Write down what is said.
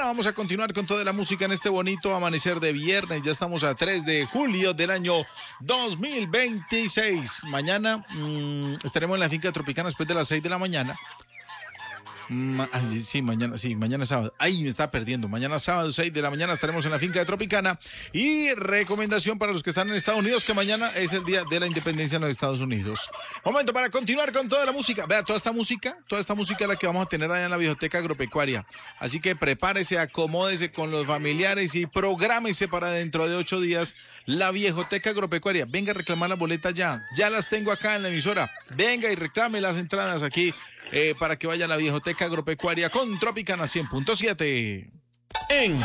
vamos a continuar con toda la música en este bonito amanecer de viernes. Ya estamos a 3 de julio del año 2026. Mañana estaremos en la finca Tropicana después de las 6 de la mañana. Mañana es sábado. Ay, me estaba perdiendo. Mañana sábado, 6 de la mañana, estaremos en la finca de Tropicana. Y recomendación para los que están en Estados Unidos, que mañana es el día de la independencia en los Estados Unidos. Momento para continuar con toda la música. Vea, toda esta música es la que vamos a tener allá en la Viejoteca Agropecuaria. Así que prepárese, acomódese con los familiares y prográmese para dentro de 8 días la Viejoteca Agropecuaria. Venga a reclamar las boletas ya. Ya las tengo acá en la emisora. Venga y reclame las entradas aquí para que vaya a la Viejoteca Agropecuaria con Tropicana 100.7. En